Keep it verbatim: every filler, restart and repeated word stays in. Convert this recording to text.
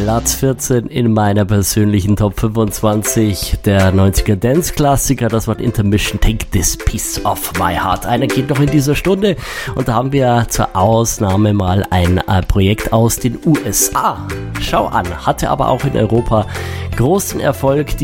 Platz vierzehn in meiner persönlichen Top fünfundzwanzig der neunziger Dance-Klassiker. Das war Intermission, Take This Piece of My Heart. Einer geht noch in dieser Stunde und da haben wir zur Ausnahme mal ein äh, Projekt aus den U S A. Schau an, hatte aber auch in Europa großen Erfolg.